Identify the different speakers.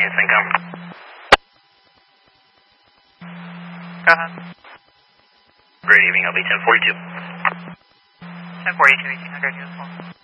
Speaker 1: Units income.
Speaker 2: Go ahead.
Speaker 1: Great evening, LB 1042.
Speaker 2: 1042, 1800, units 1.